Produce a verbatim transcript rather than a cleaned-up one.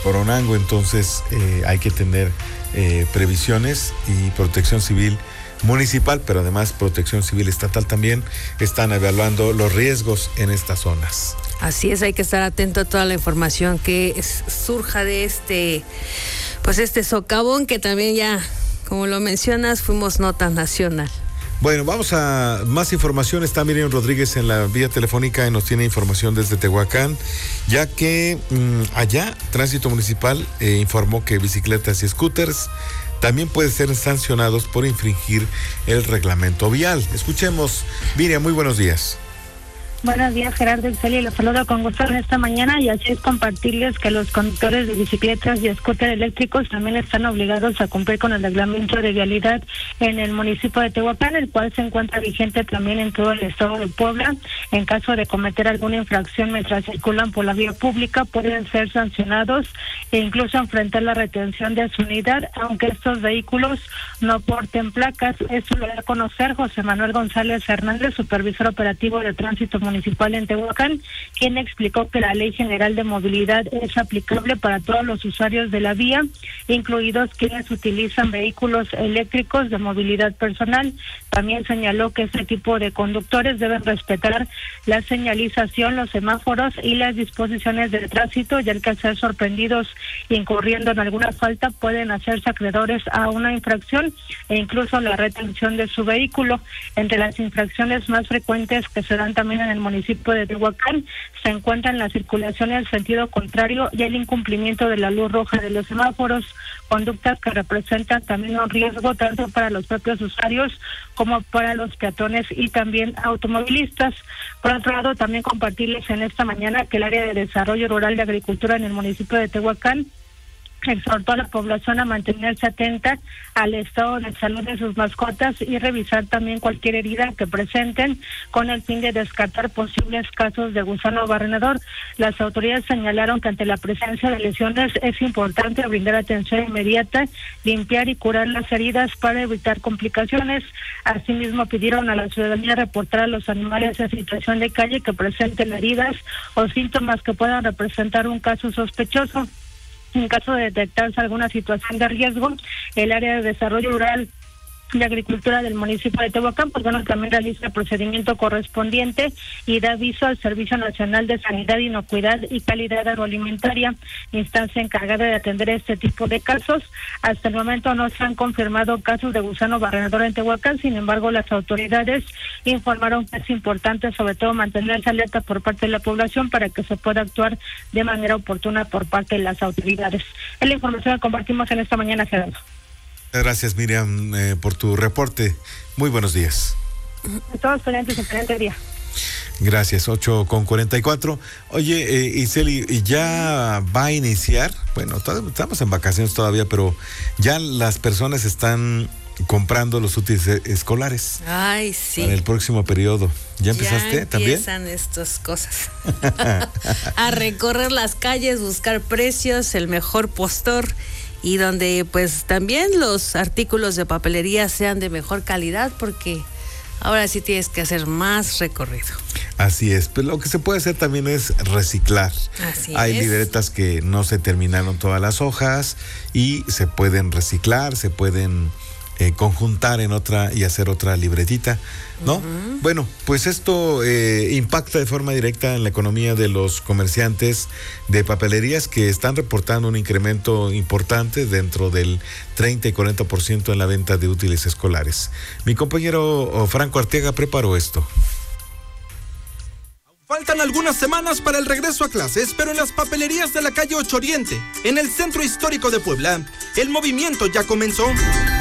Poronango, entonces eh, hay que tener eh, previsiones, y Protección Civil municipal, pero además Protección Civil estatal también están evaluando los riesgos en estas zonas. Así es, hay que estar atento a toda la información que es, surja de este, pues este socavón que también ya, como lo mencionas, fuimos nota nacional. Bueno, vamos a más información. Está Miriam Rodríguez en la vía telefónica y nos tiene información desde Tehuacán, ya que mmm, allá Tránsito Municipal eh, informó que bicicletas y scooters también pueden ser sancionados por infringir el reglamento vial. Escuchemos, Miriam, muy buenos días. Buenos días, Gerardo Exceli, los saludo con gusto en esta mañana, y así es compartirles que los conductores de bicicletas y scooter eléctricos también están obligados a cumplir con el reglamento de vialidad en el municipio de Tehuacán, el cual se encuentra vigente también en todo el estado de Puebla. En caso de cometer alguna infracción mientras circulan por la vía pública, pueden ser sancionados e incluso enfrentar la retención de su unidad, aunque estos vehículos no porten placas. Esto lo da a conocer José Manuel González Hernández, supervisor operativo de Tránsito Municipal municipal en Tehuacán, quien explicó que la Ley General de Movilidad es aplicable para todos los usuarios de la vía, incluidos quienes utilizan vehículos eléctricos de movilidad personal. También señaló que este tipo de conductores deben respetar la señalización, los semáforos y las disposiciones del tránsito, ya que al ser sorprendidos incurriendo en alguna falta pueden hacerse acreedores a una infracción e incluso la retención de su vehículo. Entre las infracciones más frecuentes que se dan también en el municipio de Tehuacán se encuentran la circulación en sentido contrario y el incumplimiento de la luz roja de los semáforos, conductas que representan también un riesgo tanto para los propios usuarios como para los peatones y también automovilistas. Por otro lado, también compartirles en esta mañana que el área de desarrollo rural de agricultura en el municipio de Tehuacán exhortó a la población a mantenerse atenta al estado de salud de sus mascotas y revisar también cualquier herida que presenten con el fin de descartar posibles casos de gusano barrenador. Las autoridades señalaron que ante la presencia de lesiones es importante brindar atención inmediata, limpiar y curar las heridas para evitar complicaciones. Asimismo, pidieron a la ciudadanía reportar a los animales en situación de calle que presenten heridas o síntomas que puedan representar un caso sospechoso. En caso de detectarse alguna situación de riesgo, el área de desarrollo rural de agricultura del municipio de Tehuacán, pues bueno, también realiza el procedimiento correspondiente y da aviso al Servicio Nacional de Sanidad, Inocuidad y Calidad Agroalimentaria, instancia encargada de atender este tipo de casos. Hasta el momento no se han confirmado casos de gusano barrenador en Tehuacán, sin embargo, las autoridades informaron que es importante sobre todo mantenerse alerta por parte de la población para que se pueda actuar de manera oportuna por parte de las autoridades. Es la información que compartimos en esta mañana, Gerardo. Gracias, Miriam, eh, por tu reporte. Muy buenos días. Todos pendientes, excelente día. Gracias, ocho con cuarenta y cuatro. Oye, eh, Iseli, ¿ya va a iniciar? Bueno, todo, estamos en vacaciones todavía, pero ya las personas están comprando los útiles escolares. Ay, sí. Para el próximo periodo. ¿Ya empezaste ya también? Ya empiezan estas cosas. A recorrer las calles, buscar precios, el mejor postor, y donde pues también los artículos de papelería sean de mejor calidad, porque ahora sí tienes que hacer más recorrido. Así es, pero lo que se puede hacer también es reciclar. Así Hay es. libretas que no se terminaron todas las hojas y se pueden reciclar, se pueden eh, conjuntar en otra y hacer otra libretita, ¿no? Uh-huh. Bueno, pues esto eh, impacta de forma directa en la economía de los comerciantes de papelerías, que están reportando un incremento importante dentro del treinta y cuarenta por ciento en la venta de útiles escolares. Mi compañero Franco Arteaga preparó esto. Faltan algunas semanas para el regreso a clases, pero en las papelerías de la calle ocho Oriente, en el centro histórico de Puebla, el movimiento ya comenzó.